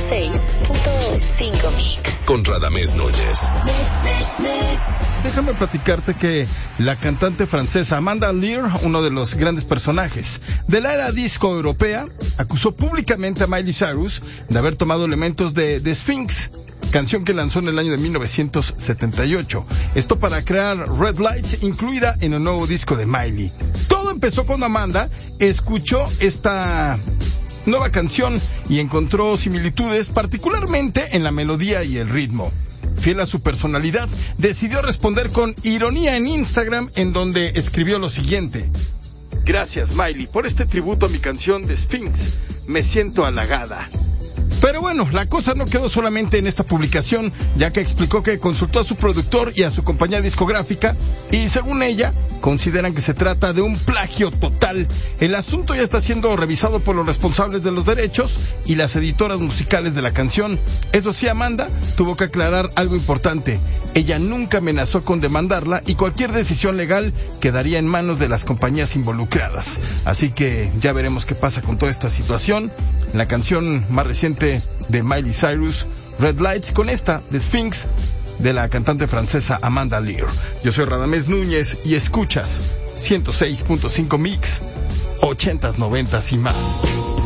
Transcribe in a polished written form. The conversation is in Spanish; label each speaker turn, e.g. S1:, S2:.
S1: 106.5 Mix.
S2: Con Radamés Núñez.
S3: Déjame platicarte que la cantante francesa Amanda Lear, uno de los grandes personajes de la era disco europea, acusó públicamente a Miley Cyrus de haber tomado elementos de The Sphinx, canción que lanzó en el año de 1978. Esto para crear Red Lights, incluida en el nuevo disco de Miley. Todo empezó cuando Amanda escuchó esta nueva canción y encontró similitudes, particularmente en la melodía y el ritmo. Fiel a su personalidad, decidió responder con ironía en Instagram, en donde escribió lo siguiente: gracias, Miley, por este tributo a mi canción de Sphinx. Me siento halagada. Pero bueno, la cosa no quedó solamente en esta publicación, ya que explicó que consultó a su productor y a su compañía discográfica, y según ella, consideran que se trata de un plagio total. El asunto ya está siendo revisado por los responsables de los derechos y las editoras musicales de la canción. Eso sí, Amanda tuvo que aclarar algo importante. Ella nunca amenazó con demandarla y cualquier decisión legal quedaría en manos de las compañías involucradas. Así que ya veremos qué pasa con toda esta situación. La canción más reciente de Miley Cyrus, Red Lights, con esta de Sphinx, de la cantante francesa Amanda Lear. Yo soy Radamés Núñez y escuchas 106.5 Mix, 80s, 90s y más.